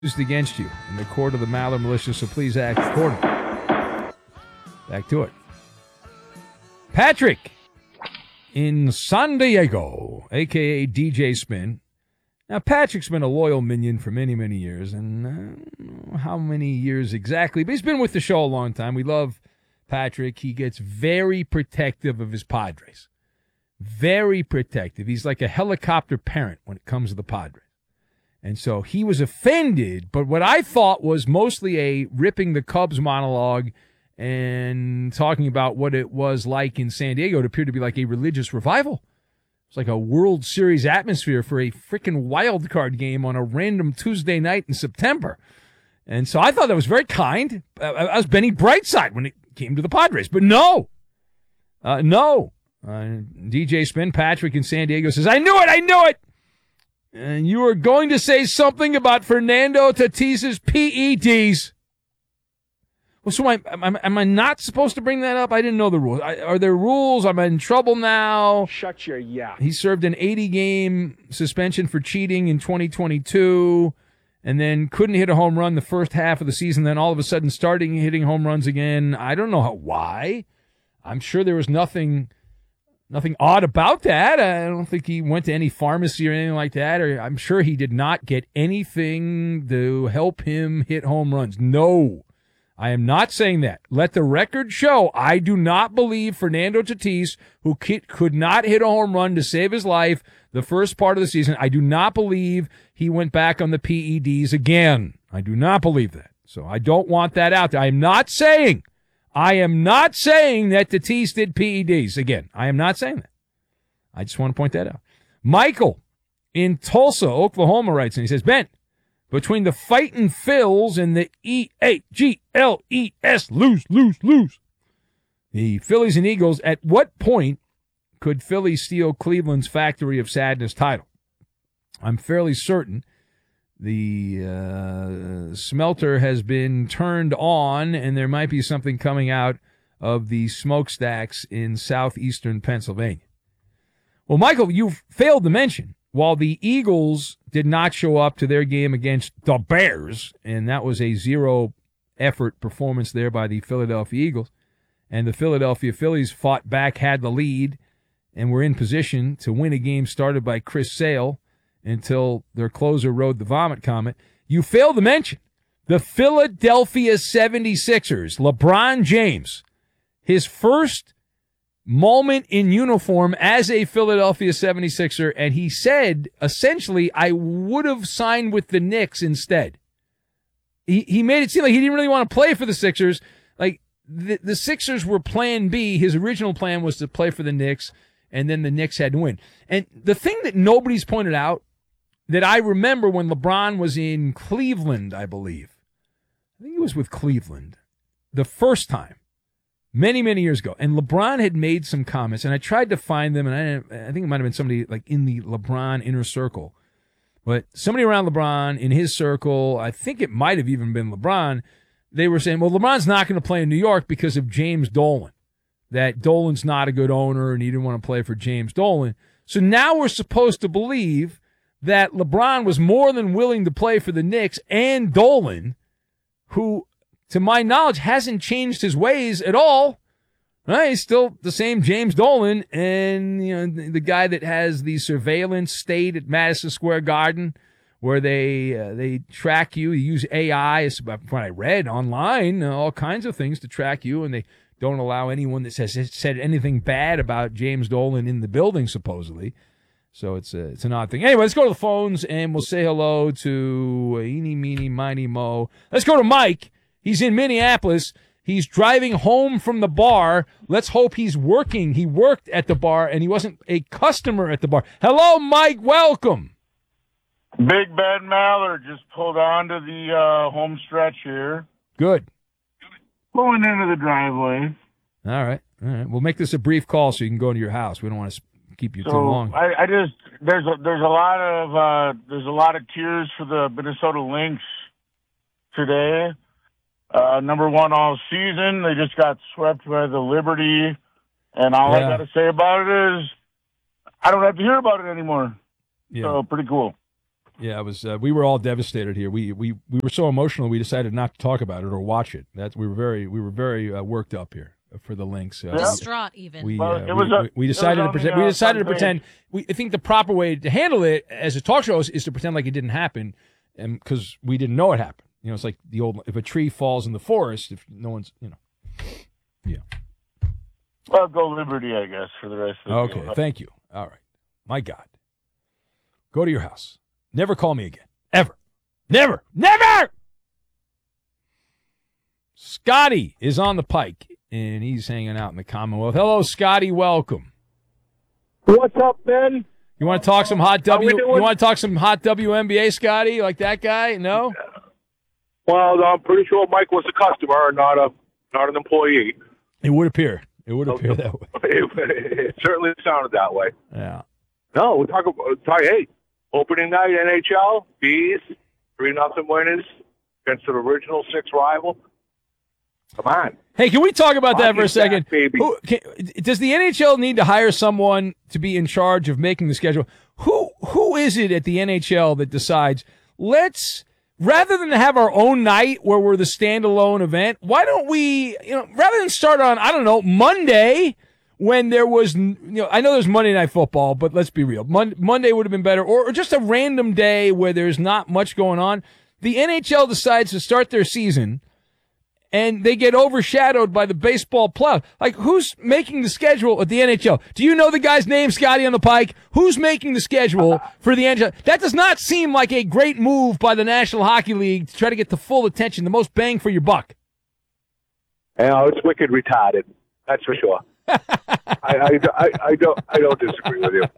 used against you in the court of the Maller Militia, so please act accordingly. Back to it. Patrick in San Diego, a.k.a. DJ Spin. Now, Patrick's been a loyal minion for many, many years, and I don't know how many years exactly, but he's been with the show a long time. We love Patrick. He gets very protective of his Padres. Very protective. He's like a helicopter parent when it comes to the Padres. And so he was offended, but what I thought was mostly a ripping the Cubs monologue and talking about what it was like in San Diego. It appeared to be like a religious revival. It's like a World Series atmosphere for a freaking wild card game on a random Tuesday night in September. And so I thought that was very kind. I was Benny Brightside when it came to the Padres. But no. DJ Spin, Patrick in San Diego says, I knew it! And you are going to say something about Fernando Tatis's PEDs. Well, so am I not supposed to bring that up? I didn't know the rules. Are there rules? Am I in trouble now? Shut your yeah. He served an 80-game suspension for cheating in 2022 and then couldn't hit a home run the first half of the season, then all of a sudden starting hitting home runs again. I don't know why. I'm sure there was nothing odd about that. I don't think he went to any pharmacy or anything like that. Or I'm sure he did not get anything to help him hit home runs. No, I am not saying that. Let the record show I do not believe Fernando Tatis, who could not hit a home run to save his life the first part of the season, I do not believe he went back on the PEDs again. I do not believe that. So I don't want that out there. I am not saying that Tatis did PEDs. Again, I am not saying that. I just want to point that out. Michael in Tulsa, Oklahoma writes, and he says, Ben, between the fighting Phils and the EAGLES, lose. The Phillies and Eagles, at what point could Philly steal Cleveland's Factory of Sadness title? I'm fairly certain the smelter has been turned on, and there might be something coming out of the smokestacks in southeastern Pennsylvania. Well, Michael, you've failed to mention, while the Eagles did not show up to their game against the Bears, and that was a zero-effort performance there by the Philadelphia Eagles, and the Philadelphia Phillies fought back, had the lead, and were in position to win a game started by Chris Sale until their closer rode the vomit comet. You failed to mention the Philadelphia 76ers, LeBron James, his first moment in uniform as a Philadelphia 76er, and he said, essentially, I would have signed with the Knicks instead. He made it seem like he didn't really want to play for the Sixers. Like, the Sixers were plan B. His original plan was to play for the Knicks, and then the Knicks had to win. And the thing that nobody's pointed out that I remember when LeBron was in Cleveland, I believe. I think he was with Cleveland the first time, many, many years ago. And LeBron had made some comments, and I tried to find them, and I think it might have been somebody like in the LeBron inner circle. But somebody around LeBron in his circle, I think it might have even been LeBron, they were saying, well, LeBron's not going to play in New York because of James Dolan. That Dolan's not a good owner, and he didn't want to play for James Dolan. So now we're supposed to believe that LeBron was more than willing to play for the Knicks and Dolan, who, to my knowledge, hasn't changed his ways at all. Right? He's still the same James Dolan, and the guy that has the surveillance state at Madison Square Garden, where they track you. They use AI, what I read online, all kinds of things to track you, and they don't allow anyone that has said anything bad about James Dolan in the building, supposedly. So it's an odd thing. Anyway, let's go to the phones, and we'll say hello to Eeny, Meeny, Miny, Mo. Let's go to Mike. He's in Minneapolis. He's driving home from the bar. Let's hope he's working. He worked at the bar, and he wasn't a customer at the bar. Hello, Mike. Welcome. Big Ben Maller just pulled onto the home stretch here. Good. Pulling into the driveway. All right. We'll make this a brief call so you can go into your house. We don't want to keep you too long. I just there's a lot of tears for the Minnesota Lynx today. Number one all season. They just got swept by the Liberty, and all I got to say about it is I don't have to hear about it anymore. Yeah. So pretty cool. Yeah, it was. We were all devastated here. We were so emotional. We decided not to talk about it or watch it. We were very worked up here for the Lynx. Distraught even. We decided to pretend. We decided to pretend. I think the proper way to handle it as a talk show is to pretend like it didn't happen, and because we didn't know it happened. It's like the old, if a tree falls in the forest, if no one's, yeah. Well, go Liberty, I guess, for the rest of the Okay, thank you. All right. My God. Go to your house. Never call me again. Ever. Never. Never! Scotty is on the pike, and he's hanging out in the Commonwealth. Hello, Scotty. Welcome. What's up, Ben? You want to talk some hot WNBA, Scotty? You like that guy? No? Well, I'm pretty sure Mike was a customer, not an employee. It would appear. It would appear that way. It certainly sounded that way. Yeah. No, we're talking. Hey, opening night NHL, Bees, 3-0 winners against the original 6 rival. Come on. Hey, can we talk about that for a second? Baby. Does the NHL need to hire someone to be in charge of making the schedule? Who is it at the NHL that decides, rather than have our own night where we're the standalone event, why don't we, rather than start on, I don't know, Monday when there was, I know there's Monday Night Football, but let's be real. Monday would have been better, or just a random day where there's not much going on. The NHL decides to start their season, and they get overshadowed by the baseball playoff. Like, who's making the schedule at the NHL? Do you know the guy's name, Scotty, on the pike? Who's making the schedule for the NHL? That does not seem like a great move by the National Hockey League to try to get the full attention, the most bang for your buck. It's wicked retarded. That's for sure. I don't disagree with you.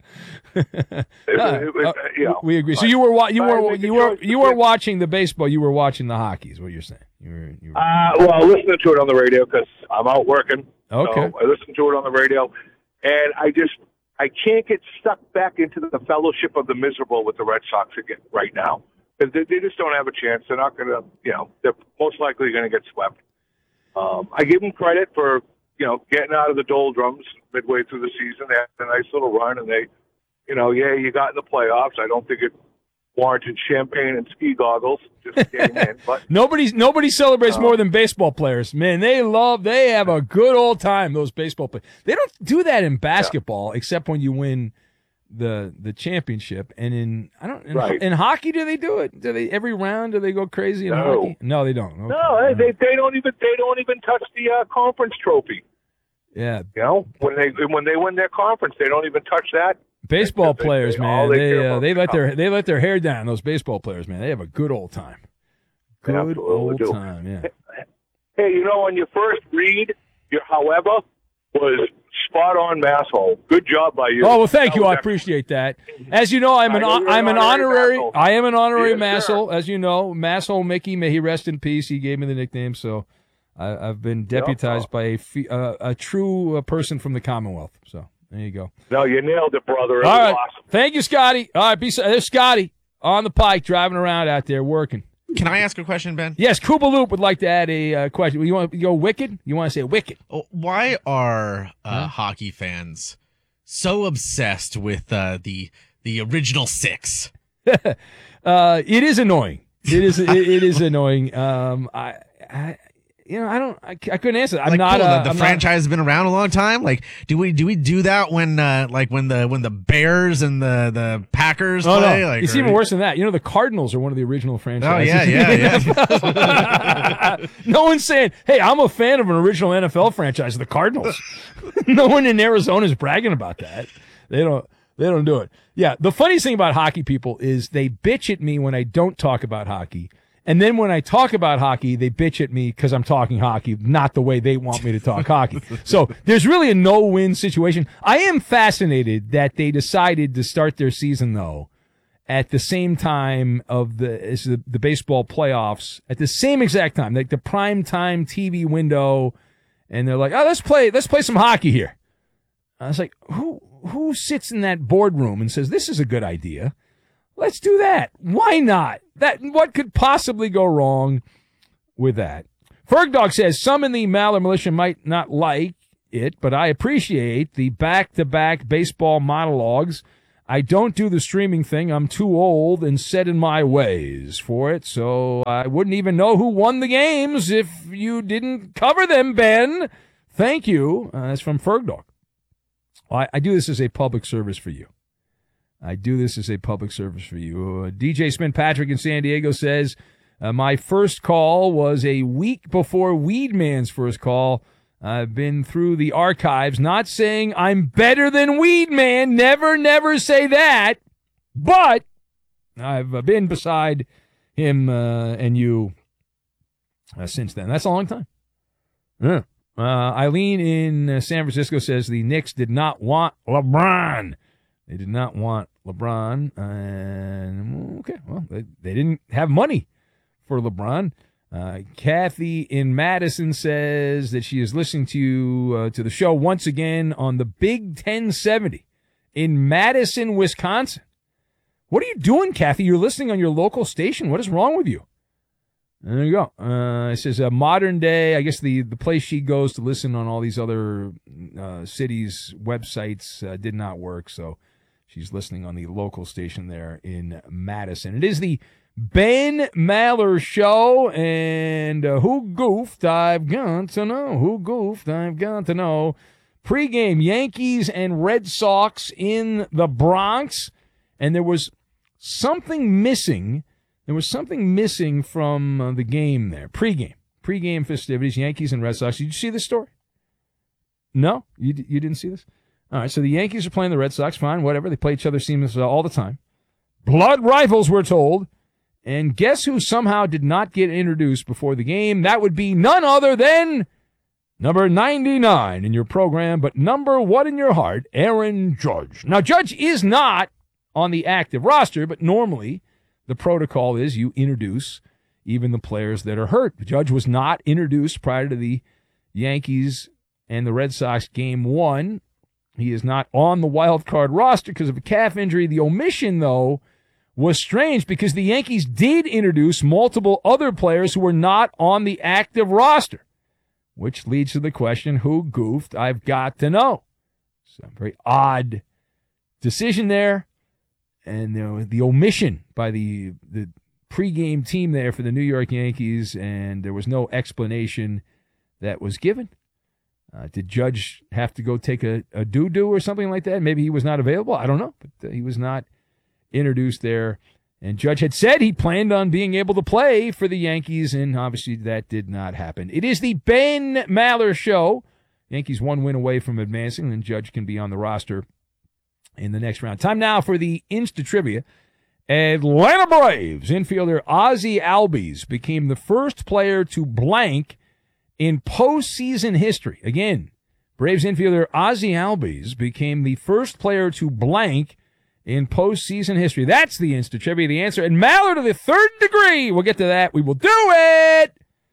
We agree. So you were watching the baseball. You were watching the hockey, is what you're saying. Well, listening to it on the radio because I'm out working. Okay. So I listen to it on the radio, and I can't get stuck back into the fellowship of the miserable with the Red Sox again right now because they just don't have a chance. They're not going to, they're most likely going to get swept. I give them credit for, getting out of the doldrums midway through the season. They had a nice little run, and they, you got in the playoffs. I don't think it warranted champagne and ski goggles just getting in. But nobody celebrates more than baseball players. Man, they have a good old time, those baseball players. They don't do that in basketball except when you win the championship. And in hockey, do they do it? Do they every round? Do they go crazy in hockey? No, they don't. Okay. No, they don't even touch the conference trophy. Yeah, when they win their conference, they don't even touch that. Baseball players, man, they let their hair down. Those baseball players, man, they have a good old time. Good old time, yeah. Hey, on your first read, your however was spot on, Masshole. Good job by you. Oh well, thank you. I appreciate that. As you know, I'm an honorary Masshole. As you know, Masshole Mickey, may he rest in peace. He gave me the nickname, so I've been deputized by a true person from the Commonwealth. So there you go. No, you nailed it, brother. It All right. Awesome. Thank you, Scotty. All right, there's Scotty on the pike driving around out there working. Can I ask a question, Ben? Yes, Koopa Loop would like to add a question. You want to go wicked? You want to say wicked? Why are hockey fans so obsessed with the original 6? It is annoying. It is annoying. I couldn't answer. I'm not. The franchise has been around a long time. Like, do we do that when the Bears and the Packers play? No. Like, it's even worse than that. The Cardinals are one of the original franchises. Oh yeah. No one's saying, "Hey, I'm a fan of an original NFL franchise, the Cardinals." No one in Arizona is bragging about that. They don't do it. Yeah. The funniest thing about hockey people is they bitch at me when I don't talk about hockey. And then when I talk about hockey, they bitch at me because I'm talking hockey, not the way they want me to talk hockey. So there's really a no-win situation. I am fascinated that they decided to start their season, though, at the same time of the baseball playoffs, at the same exact time, like the prime time TV window. And they're like, oh, let's play some hockey here. I was like, who sits in that boardroom and says, this is a good idea? Let's do that. Why not? What could possibly go wrong with that? Fergdog says, some in the Maller militia might not like it, but I appreciate the back-to-back baseball monologues I don't do the streaming thing. I'm too old and set in my ways for it, so I wouldn't even know who won the games if you didn't cover them, Ben. Thank you. That's from Fergdog. I do this as a public service for you. DJ Spin Patrick in San Diego says, my first call was a week before Weedman's first call. I've been through the archives, not saying I'm better than Weedman. Never say that. But I've been beside him and you since then. That's a long time. Yeah. Eileen in San Francisco says the Knicks did not want LeBron. They did not want LeBron. And okay, well, they didn't have money for LeBron. Kathy in Madison says that she is listening to the show once again on the Big 1070 in Madison, Wisconsin. What are you doing, Kathy? You're listening on your local station. What is wrong with you? There you go. It says modern day. I guess the place she goes to listen on all these other cities' websites did not work, so she's listening on the local station there in Madison. It is the Ben Maller Show, and who goofed? I've got to know. Who goofed? I've got to know. Pre-game, Yankees and Red Sox in the Bronx, and there was something missing. There was something missing from the game there. Pre-game festivities, Yankees and Red Sox. Did you see this story? No? You didn't see this? All right, so the Yankees are playing the Red Sox. Fine, whatever. They play each other seamless all the time. Blood rivals, we're told. And guess who somehow did not get introduced before the game? That would be none other than number 99 in your program, but number 1 in your heart, Aaron Judge. Now, Judge is not on the active roster, but normally the protocol is you introduce even the players that are hurt. Judge was not introduced prior to the Yankees and the Red Sox game 1. He is not on the wild card roster because of a calf injury. The omission, though, was strange because the Yankees did introduce multiple other players who were not on the active roster, which leads to the question, who goofed? I've got to know. So a very odd decision there. And the omission by the pregame team there for the New York Yankees, and there was no explanation that was given. Did Judge have to go take a doo-doo or something like that? Maybe he was not available. I don't know, but he was not introduced there. And Judge had said he planned on being able to play for the Yankees, and obviously that did not happen. It is the Ben Maller Show. Yankees 1 win away from advancing, and Judge can be on the roster in the next round. Time now for the Insta Trivia. Atlanta Braves infielder Ozzie Albies became the first player to blank in postseason history. Again, Braves infielder Ozzie Albies became the first player to blank in postseason history. That's the Insta Trivia, the answer. And Maller to the third degree. We'll get to that. We will do it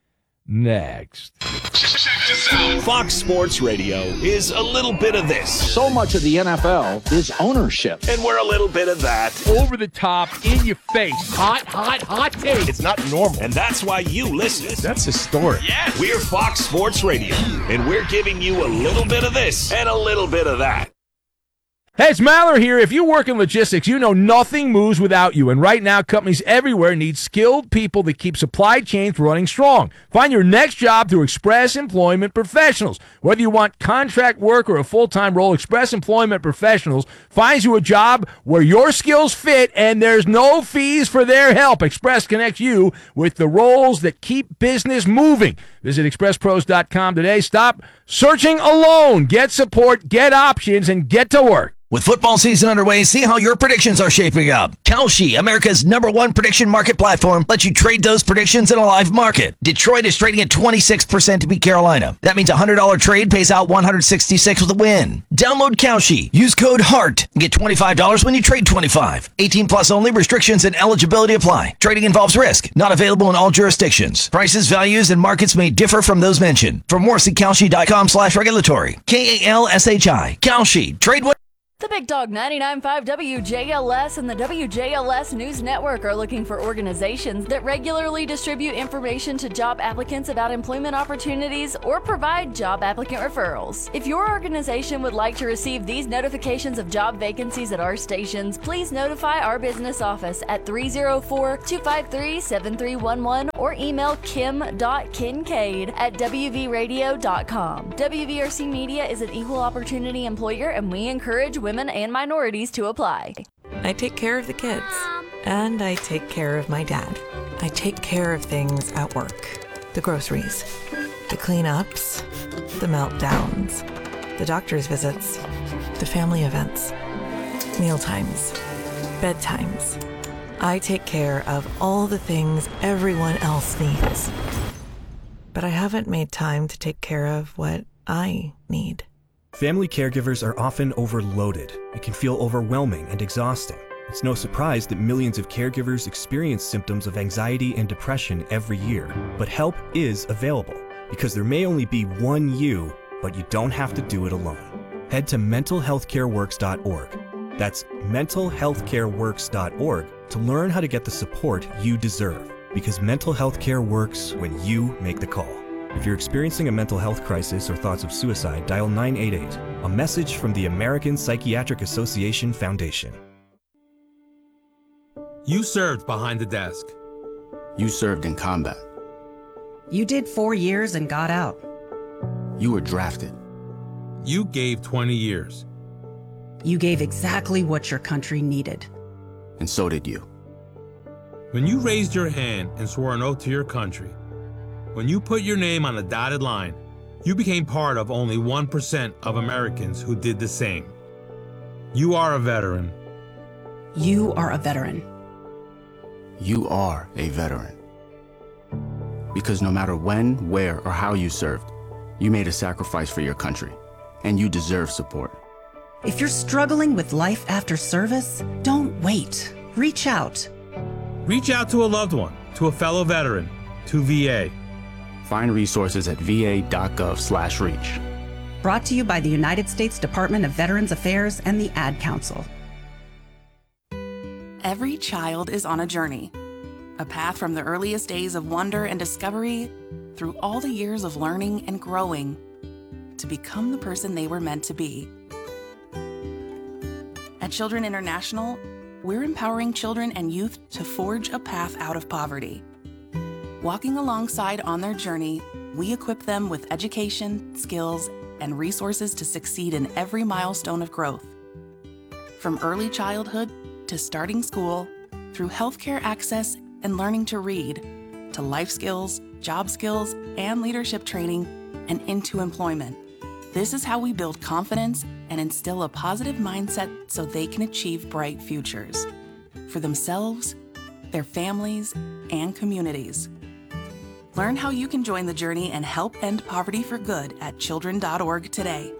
next. Check this out. Fox Sports Radio is a little bit of this. So much of the NFL is ownership. And we're a little bit of that. Over the top, in your face. Hot take. It's not normal. And that's why you listen. That's historic. Yeah. We're Fox Sports Radio. And we're giving you a little bit of this and a little bit of that. Hey, it's Maller here. If you work in logistics, you know nothing moves without you. And right now, companies everywhere need skilled people that keep supply chains running strong. Find your next job through Express Employment Professionals. Whether you want contract work or a full-time role, Express Employment Professionals finds you a job where your skills fit and there's no fees for their help. Express connects you with the roles that keep business moving. Visit expresspros.com today. Stop searching alone. Get support, get options, and get to work. With football season underway, see how your predictions are shaping up. Kalshi, America's #1 prediction market platform, lets you trade those predictions in a live market. Detroit is trading at 26% to beat Carolina. That means a $100 trade pays out $166 with a win. Download Kalshi. Use code HEART and get $25 when you trade $25. 18 plus only. Restrictions and eligibility apply. Trading involves risk. Not available in all jurisdictions. Prices, values, and markets may differ from those mentioned. For more, see Kalshi.com/regulatory. KALSHI. Kalshi. Trade what? The Big Dog 99.5 WJLS and the WJLS News Network are looking for organizations that regularly distribute information to job applicants about employment opportunities or provide job applicant referrals. If your organization would like to receive these notifications of job vacancies at our stations, please notify our business office at 304-253-7311 or email kim.kincaid@wvradio.com. WVRC Media is an equal opportunity employer, and we encourage women and minorities to apply. I take care of the kids, and I take care of my dad. I take care of things at work. The groceries, the cleanups, the meltdowns, the doctor's visits, the family events, mealtimes, bedtimes. I take care of all the things everyone else needs. But I haven't made time to take care of what I need. Family caregivers are often overloaded. It can feel overwhelming and exhausting. It's no surprise that millions of caregivers experience symptoms of anxiety and depression every year. But help is available, because there may only be one you, but you don't have to do it alone. Head to mentalhealthcareworks.org. That's mentalhealthcareworks.org to learn how to get the support you deserve, because mental health care works when you make the call. If you're experiencing a mental health crisis or thoughts of suicide, dial 988, a message from the American Psychiatric Association Foundation. You served behind the desk. You served in combat. You did 4 years and got out. You were drafted. You gave 20 years. You gave exactly what your country needed. And so did you. When you raised your hand and swore an oath to your country, when you put your name on a dotted line, you became part of only 1% of Americans who did the same. You are a veteran. You are a veteran. You are a veteran. Because no matter when, where, or how you served, you made a sacrifice for your country, and you deserve support. If you're struggling with life after service, don't wait. Reach out. Reach out to a loved one, to a fellow veteran, to VA. Find resources at va.gov/reach. Brought to you by the United States Department of Veterans Affairs and the Ad Council. Every child is on a journey, a path from the earliest days of wonder and discovery through all the years of learning and growing to become the person they were meant to be. At Children International, we're empowering children and youth to forge a path out of poverty. Walking alongside on their journey, we equip them with education, skills, and resources to succeed in every milestone of growth. From early childhood to starting school, through healthcare access and learning to read, to life skills, job skills, and leadership training, and into employment. This is how we build confidence and instill a positive mindset so they can achieve bright futures for themselves, their families, and communities. Learn how you can join the journey and help end poverty for good at children.org today.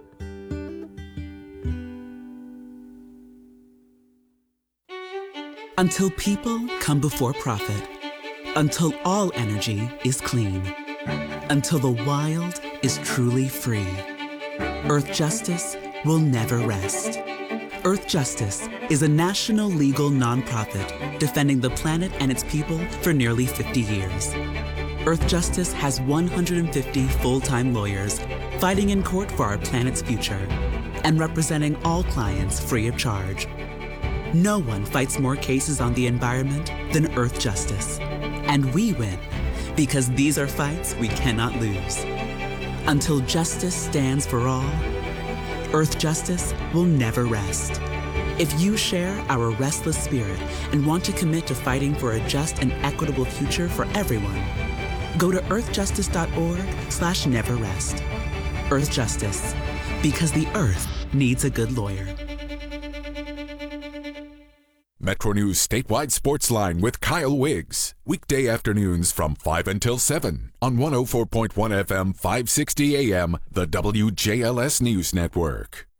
Until people come before profit. Until all energy is clean. Until the wild is truly free. Earth Justice will never rest. Earth Justice is a national legal nonprofit defending the planet and its people for nearly 50 years. Earth Justice has 150 full-time lawyers fighting in court for our planet's future and representing all clients free of charge. No one fights more cases on the environment than Earth Justice. And we win because these are fights we cannot lose. Until justice stands for all, Earth Justice will never rest. If you share our restless spirit and want to commit to fighting for a just and equitable future for everyone, go to earthjustice.org/neverrest. Earth Justice, because the Earth needs a good lawyer. Metro News Statewide Sports Line with Kyle Wiggs. Weekday afternoons from 5 until 7 on 104.1 FM, 560 AM, the WJLS News Network.